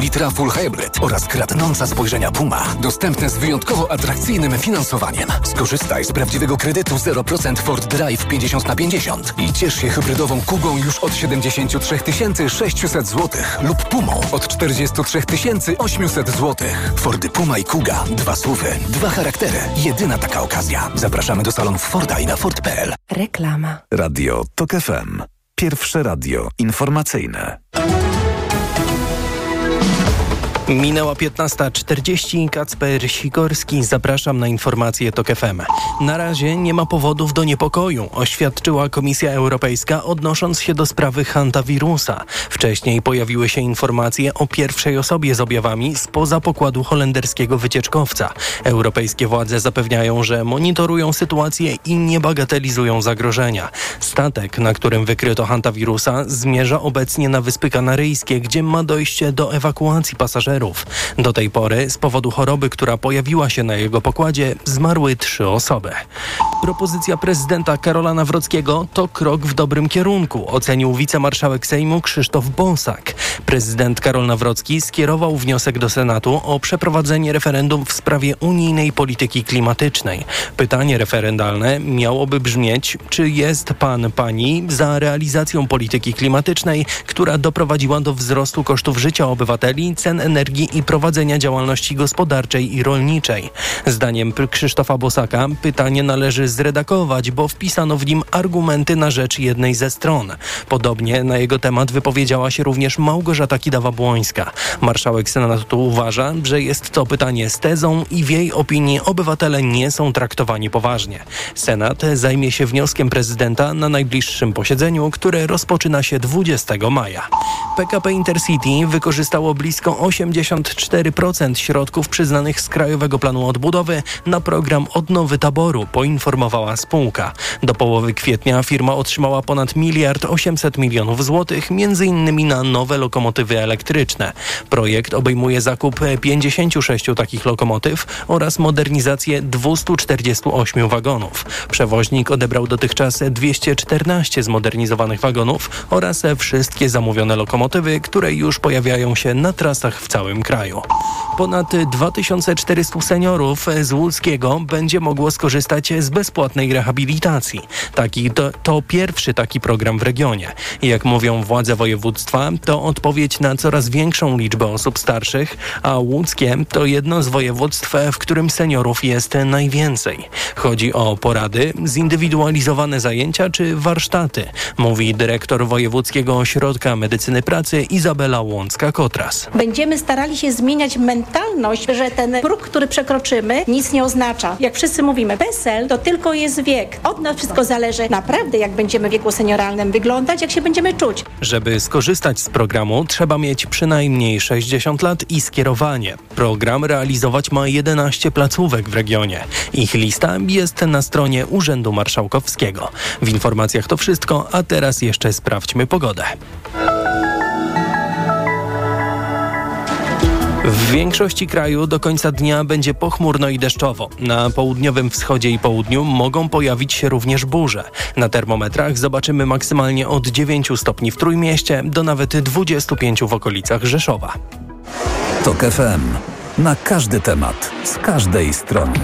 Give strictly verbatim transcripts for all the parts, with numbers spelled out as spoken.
litra Full Hybrid oraz kradnąca spojrzenia Puma. Dostępne z wyjątkowo atrakcyjnym finansowaniem. Skorzystaj z prawdziwego kredytu zero procent Ford Drive pięćdziesiąt na pięćdziesiąt i ciesz się hybrydową Kugą już od siedemdziesiąt trzy tysiące sześćset złotych lub Pumą od czterdzieści trzy tysiące osiemset złotych. Fordy Puma i Kuga. Dwa słowy, dwa charaktery. Jedyna taka okazja. Zapraszamy do salonów Forda i na Ford kropka p l. Reklama. Radio TOK F M. Pierwsze radio informacyjne. Minęła piętnasta czterdzieści. Kacper Sikorski. Zapraszam na informacje TOK F M. Na razie nie ma powodów do niepokoju, oświadczyła Komisja Europejska, odnosząc się do sprawy hantawirusa. Wcześniej pojawiły się informacje o pierwszej osobie z objawami spoza pokładu holenderskiego wycieczkowca. Europejskie władze zapewniają, że monitorują sytuację i nie bagatelizują zagrożenia. Statek, na którym wykryto hantawirusa, zmierza obecnie na Wyspy Kanaryjskie, gdzie ma dojść do ewakuacji pasażerów. Do tej pory z powodu choroby, która pojawiła się na jego pokładzie, zmarły trzy osoby. Propozycja prezydenta Karola Nawrockiego to krok w dobrym kierunku, ocenił wicemarszałek Sejmu Krzysztof Bosak. Prezydent Karol Nawrocki skierował wniosek do Senatu o przeprowadzenie referendum w sprawie unijnej polityki klimatycznej. Pytanie referendalne miałoby brzmieć, czy jest pan, pani za realizacją polityki klimatycznej, która doprowadziła do wzrostu kosztów życia obywateli, cen energii i prowadzenia działalności gospodarczej i rolniczej. Zdaniem Krzysztofa Bosaka pytanie należy zredagować, bo wpisano w nim argumenty na rzecz jednej ze stron. Podobnie na jego temat wypowiedziała się również Małgorzata Kidawa-Błońska. Marszałek Senatu uważa, że jest to pytanie z tezą i w jej opinii obywatele nie są traktowani poważnie. Senat zajmie się wnioskiem prezydenta na najbliższym posiedzeniu, które rozpoczyna się dwudziestego maja. P K P Intercity wykorzystało blisko osiemdziesiąt cztery procent środków przyznanych z Krajowego Planu Odbudowy na program Odnowy Taboru, poinformowała spółka. Do połowy kwietnia firma otrzymała ponad miliard osiemset milionów złotych, między innymi na nowe lokomotywy elektryczne. Projekt obejmuje zakup pięćdziesięciu sześciu takich lokomotyw oraz modernizację dwustu czterdziestu ośmiu wagonów. Przewoźnik odebrał dotychczas dwieście czternaście zmodernizowanych wagonów oraz wszystkie zamówione lokomotywy, które już pojawiają się na trasach w całym kraju. Ponad dwa tysiące czterystu seniorów z Łódzkiego będzie mogło skorzystać z bezpłatnej rehabilitacji. Taki to, to pierwszy taki program w regionie. Jak mówią władze województwa, to odpowiedź na coraz większą liczbę osób starszych, a Łódzkie to jedno z województw, w którym seniorów jest najwięcej. Chodzi o porady, zindywidualizowane zajęcia czy warsztaty, mówi dyrektor Wojewódzkiego Ośrodka Medycyny Pracy Izabela Łącka-Kotras. Będziemy starali się zmieniać mentalność, że ten próg, który przekroczymy, nic nie oznacza. Jak wszyscy mówimy, PESEL to tylko jest wiek. Od nas wszystko zależy naprawdę, jak będziemy w wieku senioralnym wyglądać, jak się będziemy czuć. Żeby skorzystać z programu, trzeba mieć przynajmniej sześćdziesiąt lat i skierowanie. Program realizować ma jedenaście placówek w regionie. Ich lista jest na stronie Urzędu Marszałkowskiego. W informacjach to wszystko, a teraz jeszcze sprawdźmy pogodę. W większości kraju do końca dnia będzie pochmurno i deszczowo. Na południowym wschodzie i południu mogą pojawić się również burze. Na termometrach zobaczymy maksymalnie od dziewięciu stopni w Trójmieście do nawet dwudziestu pięciu w okolicach Rzeszowa. TOK F M. Na każdy temat, z każdej strony.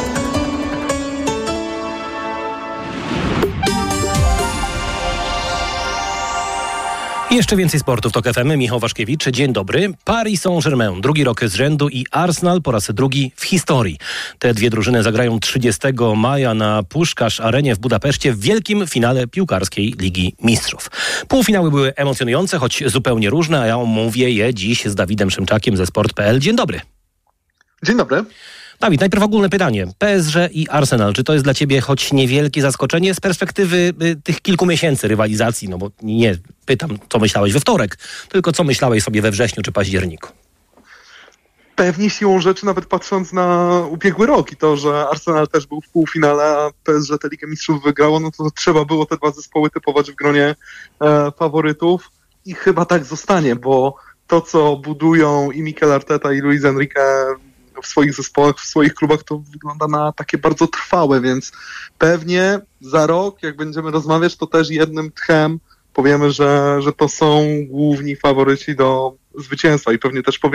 Jeszcze więcej sportu w TOK F M. Michał Waszkiewicz, dzień dobry. Paris Saint-Germain, drugi rok z rzędu i Arsenal po raz drugi w historii. Te dwie drużyny zagrają trzydziestego maja na Puszkarz Arenie w Budapeszcie w wielkim finale piłkarskiej Ligi Mistrzów. Półfinały były emocjonujące, choć zupełnie różne, a ja omówię je dziś z Dawidem Szymczakiem ze sport kropka p l. Dzień dobry. Dzień dobry. Dawid, najpierw ogólne pytanie. P S G i Arsenal, czy to jest dla ciebie choć niewielkie zaskoczenie z perspektywy y, tych kilku miesięcy rywalizacji? No bo nie pytam, co myślałeś we wtorek, tylko co myślałeś sobie we wrześniu czy październiku? Pewnie siłą rzeczy, nawet patrząc na ubiegły rok i to, że Arsenal też był w półfinale, a P S G tę Ligę Mistrzów wygrało, no to trzeba było te dwa zespoły typować w gronie e, faworytów i chyba tak zostanie, bo to, co budują i Mikel Arteta i Luis Enrique w swoich zespołach, w swoich klubach, to wygląda na takie bardzo trwałe, więc pewnie za rok, jak będziemy rozmawiać, to też jednym tchem powiemy, że, że to są główni faworyci do zwycięstwa i pewnie też powiemy,